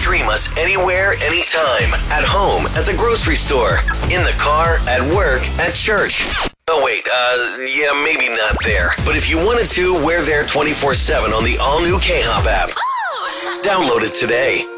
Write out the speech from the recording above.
Stream us anywhere, anytime. At home, at the grocery store, in the car, at work, at church. Oh, wait, yeah, maybe not there. But if you wanted to, we're there 24/7 on the all-new K-Hop app. Download it today.